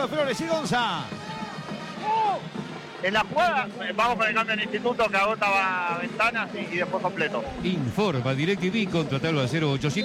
de Flores y Gonza. En la jugada, vamos con el cambio en Instituto que agota ventanas y después completo. Informa DirecTV, contratalo al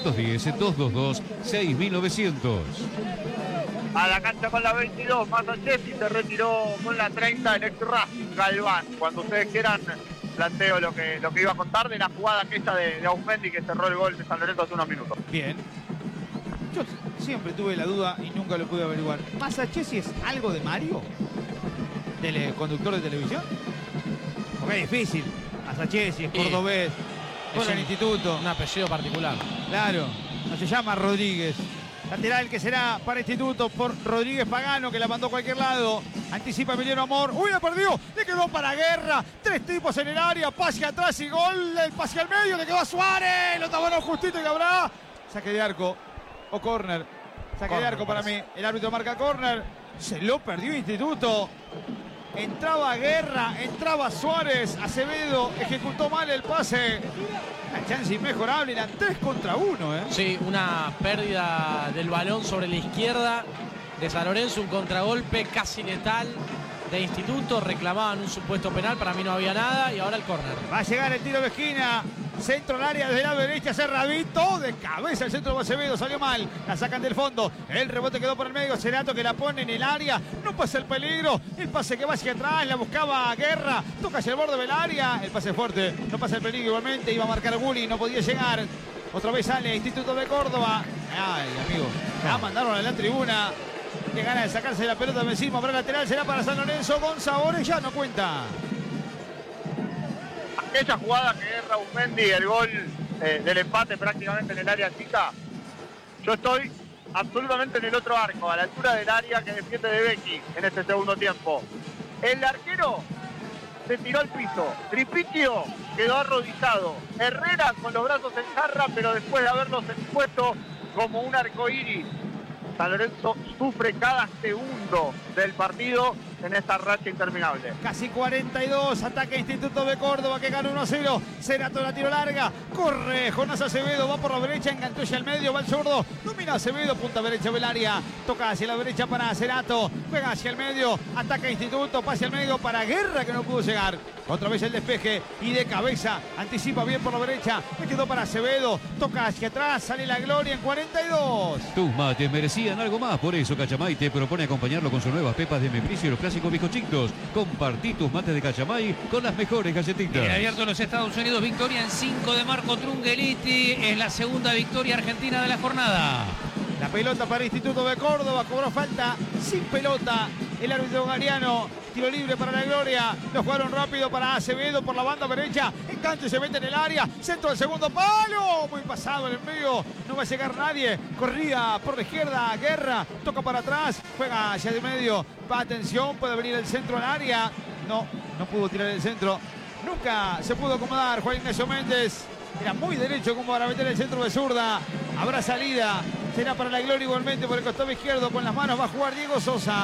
0810-222-6900. A la cancha con la 22, Masachesi se retiró con la 30, el ex Racing Galván. Cuando ustedes quieran, planteo lo que iba a contar de la jugada aquella de Ausmendi que cerró el gol de San Lorenzo hace unos minutos. Bien. Yo siempre tuve la duda y nunca lo pude averiguar. ¿Masachesi es algo de Mario? ¿Conductor de televisión? Porque es difícil. Masachesi es cordobés. Juega en Instituto. Un apellido particular. Claro. No se llama Rodríguez. Lateral que será para Instituto por Rodríguez Pagano, que la mandó a cualquier lado. Anticipa Emiliano Amor. ¡Uy, la perdió! Le quedó para Guerra. 3 tipos en el área. Pase atrás y gol. El pase al medio. Le quedó a Suárez. Lo tabanó justito y Cabral. Saque de arco. O córner. Saque de arco para mí. El árbitro marca córner. Se lo perdió Instituto. Entraba Guerra, entraba Suárez, Acevedo ejecutó mal el pase. La chance inmejorable, eran 3 contra 1. Sí, una pérdida del balón sobre la izquierda de San Lorenzo, un contragolpe casi letal de Instituto. Reclamaban un supuesto penal, para mí no había nada, y ahora el córner. Va a llegar el tiro de esquina. Centro al área desde la derecha, Cerradito, de cabeza el centro de Acevedo, salió mal, la sacan del fondo, el rebote quedó por el medio, Cerato que la pone en el área, no pasa el peligro, el pase que va hacia atrás, la buscaba Guerra, toca hacia el borde del área, el pase fuerte, no pasa el peligro igualmente, iba a marcar Gulli, no podía llegar, otra vez sale Instituto de Córdoba, ay amigo, la mandaron a la tribuna, que gana de sacarse la pelota de encima, para lateral, será para San Lorenzo, González ya no cuenta. Aquella jugada que es Ausmendi, el gol del empate prácticamente en el área chica. Yo estoy absolutamente en el otro arco, a la altura del área que defiende de Becky en este segundo tiempo. El arquero se tiró al piso. Tripicchio quedó arrodillado. Herrera con los brazos en jarra, pero después de haberlos expuesto como un arcoíris. San Lorenzo sufre cada segundo del partido en esta racha interminable. Casi 42, ataque Instituto de Córdoba que gana 1-0. Cerato la tiro larga, corre Jonás Acevedo, va por la derecha, enganchó hacia el medio, va el zurdo, domina Acevedo, punta derecha del área, toca hacia la derecha para Cerato, juega hacia el medio, ataca Instituto, pase al medio para Guerra que no pudo llegar. Otra vez el despeje y de cabeza, anticipa bien por la derecha, me quedó para Acevedo, toca hacia atrás, sale la gloria en 42. Tus mates merecían algo más, por eso Cachamay te propone acompañarlo con sus nuevas pepas de membrillo y los clásicos bizcochitos. Compartí tus mates de Cachamay con las mejores galletitas. El abierto de los Estados Unidos, victoria en 5 de Marco Trungeliti, es la segunda victoria argentina de la jornada. La pelota para Instituto de Córdoba, cobró falta sin pelota el árbitro Gariano, tiro libre para la gloria, lo jugaron rápido para Acevedo por la banda derecha, enganche se mete en el área, centro del segundo palo, muy pasado en el medio, no va a llegar nadie, corría por la izquierda, Guerra, toca para atrás, juega hacia el medio, va atención, puede venir el centro al área, no pudo tirar el centro, nunca se pudo acomodar Juan Ignacio Méndez. Era muy derecho como para meter el centro de zurda. Habrá salida. Será para la gloria igualmente por el costado izquierdo. Con las manos va a jugar Diego Sosa.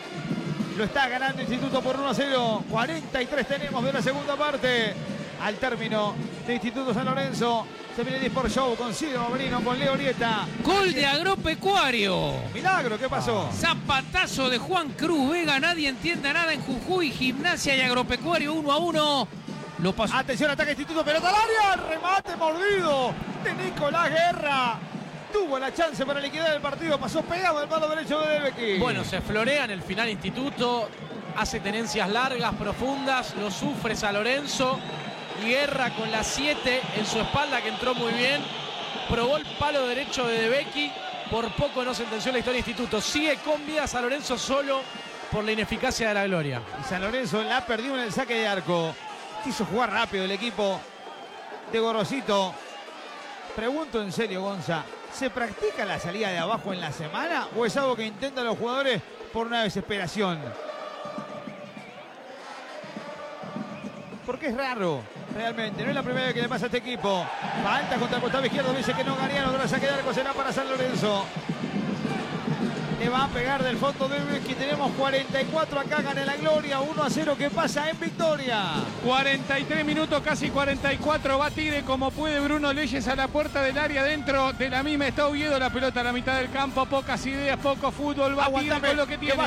Lo está ganando Instituto por 1-0. 43 tenemos de la segunda parte. Al término de Instituto San Lorenzo. Se viene el Sport Show con Ciro Mabrino, con Leo Lieta. Gol de Agropecuario. Milagro, ¿qué pasó? Zapatazo de Juan Cruz Vega. Nadie entiende nada en Jujuy. Gimnasia y Agropecuario 1-1. Lo pasó. Atención, ataque Instituto, pelota al área, remate mordido de Nicolás Guerra. Tuvo la chance para liquidar el partido, pasó pegado al palo derecho de Delbecky. Bueno, se florea en el final Instituto, hace tenencias largas, profundas, lo sufre San Lorenzo. Guerra con la 7 en su espalda, que entró muy bien. Probó el palo derecho de Delbecky, por poco no sentenció la historia de Instituto. Sigue con vida San Lorenzo solo por la ineficacia de la gloria. Y San Lorenzo la perdió en el saque de arco. Quiso jugar rápido el equipo de Gorosito. Pregunto en serio, Gonza, ¿se practica la salida de abajo en la semana o es algo que intentan los jugadores por una desesperación? Porque es raro, realmente. No es la primera vez que le pasa a este equipo. Falta contra el costado izquierdo, dice que no Gariano, otra saque de arco será para San Lorenzo. Le va a pegar del fondo de Becky. Tenemos 44 acá, gana la gloria. 1-0 que pasa en victoria. 43 minutos, casi 44. Va Tigre como puede. Bruno Leyes a la puerta del área. Dentro de la misma está Oviedo. La pelota a la mitad del campo. Pocas ideas, poco fútbol. Va Tigre con lo que tiene.